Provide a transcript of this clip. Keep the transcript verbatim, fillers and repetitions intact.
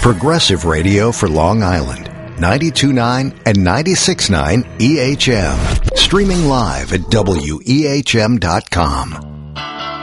Progressive Radio for Long Island. ninety-two point nine and ninety-six point nine E H M. Streaming live at W E H M dot com.